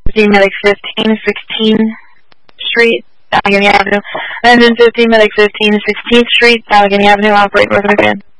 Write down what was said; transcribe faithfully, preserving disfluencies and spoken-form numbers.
fifteen Medic fifteen, sixteenth Street, Allegheny Avenue. nine fifteen Medic fifteen, sixteenth Street, Allegheny Avenue, operate Northern Van.